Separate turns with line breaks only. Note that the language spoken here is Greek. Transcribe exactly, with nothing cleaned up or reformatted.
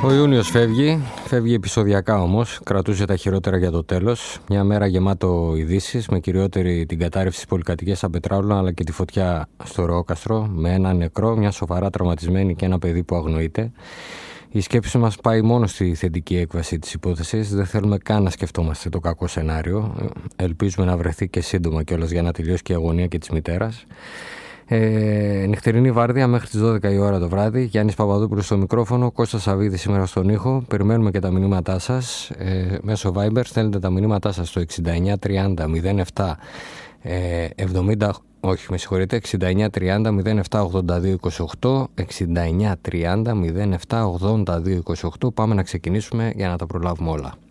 Ο Ιούνιος φεύγει, φεύγει επεισοδιακά όμως, κρατούσε τα χειρότερα για το τέλος. Μια μέρα γεμάτο ειδήσεις, με κυριότερη την κατάρρευση της πολυκατοικίας στα Πετράουλα, αλλά και τη φωτιά στο Ρεόκαστρο, με ένα νεκρό, μια σοβαρά τραυματισμένη και ένα παιδί που αγνοείται. Η σκέψη μας πάει μόνο στη θετική έκβαση της υπόθεσης. Δεν θέλουμε καν να σκεφτόμαστε το κακό σενάριο. Ελπίζουμε να βρεθεί και σύντομα κιόλας για να τελειώσει και η αγωνία και της μητέρας. Ε, νυχτερινή βάρδια μέχρι τις δώδεκα η ώρα το βράδυ. Γιάννης Παπαδόπουλος στο μικρόφωνο, Κώστας Σαββίδης σήμερα στον ήχο. Περιμένουμε και τα μηνύματά σας ε, μέσω Viber. Στέλνετε τα μηνύματά σας στο εξήντα εννιά τριάντα μηδέν επτά εβδομήντα. Όχι, με συγχωρείτε, εξήντα εννιά τριάντα μηδέν επτά ογδόντα δύο είκοσι οκτώ, εξήντα εννιά τριάντα μηδέν επτά ογδόντα δύο είκοσι οκτώ. Πάμε να ξεκινήσουμε για να τα προλάβουμε όλα.